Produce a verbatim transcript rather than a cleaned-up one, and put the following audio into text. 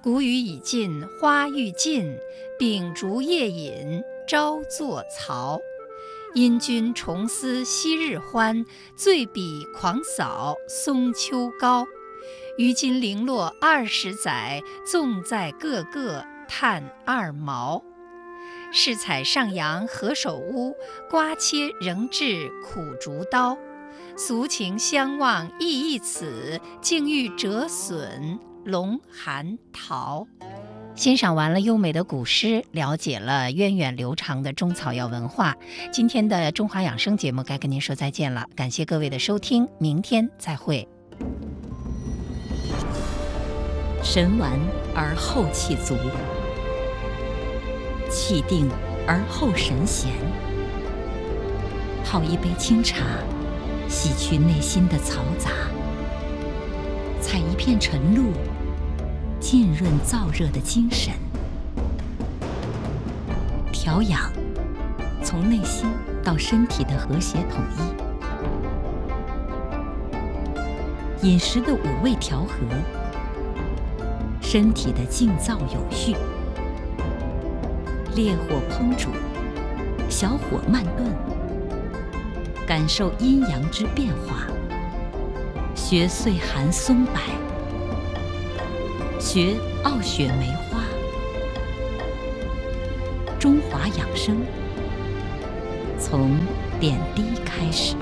谷雨已尽花欲尽，秉烛夜饮朝作曹。因君重思昔日欢，醉比狂扫松秋高。于今零落二十载，纵在个个叹二毛。试采上扬何首乌，刮切仍至苦竹刀。俗情相望亦亦此，竟欲折损龙寒桃。欣赏完了优美的古诗，了解了源远流长的中草药文化，今天的中华养生节目该跟您说再见了，感谢各位的收听，明天再会。 神完而后气足，气定而后神闲。泡一杯清茶，洗去内心的嘈杂；采一片晨露，浸润燥热的精神。调养，从内心到身体的和谐统一；饮食的五味调和，身体的静躁有序。烈火烹煮，小火慢炖，感受阴阳之变化。学岁寒松柏，学傲雪梅花。中华养生，从点滴开始。